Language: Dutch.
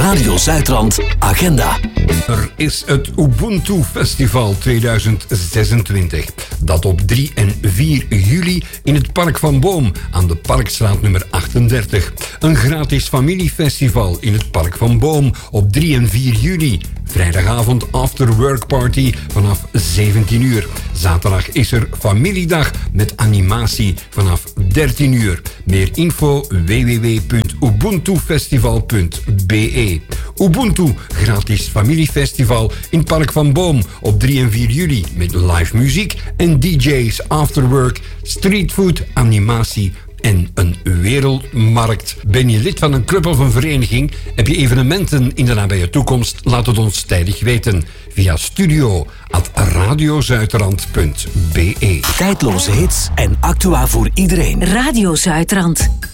Radio Zuidrand Agenda. Er is het Ubuntu Festival 2026. Dat op 3 en 4 juli in het Park van Boom aan de Parkstraat nummer 38. Een gratis familiefestival in het Park van Boom op 3 en 4 juli. Vrijdagavond afterwork party vanaf 17 uur. Zaterdag is er familiedag met animatie vanaf 13 uur. Meer info www.ubuntufestival.be. Ubuntu gratis familiefestival in Park van Boom op 3 en 4 juli met live muziek en DJ's, afterwork, streetfood, animatie en een wereldmarkt. Ben je lid van een club of een vereniging? Heb je evenementen in de nabije toekomst? Laat het ons tijdig weten via studio@radiozuidrand.be. Tijdloze hits en actua voor iedereen. Radio Zuidrand.